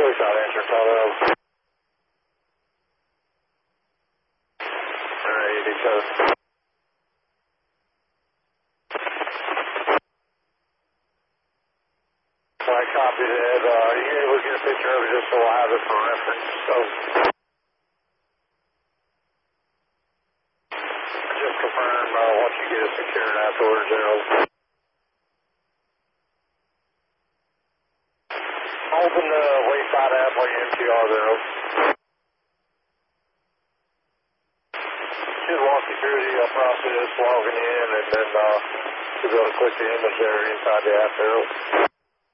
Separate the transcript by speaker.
Speaker 1: shot answer, Colorado. Alright, 87. I copied it. You able to get a picture of it just so I have it for reference? So, just confirm once you get it secured afterwards, Open the wayside app on your MTR there. Should walk security process, logging in, and then you'll be able to click the image there inside the app there.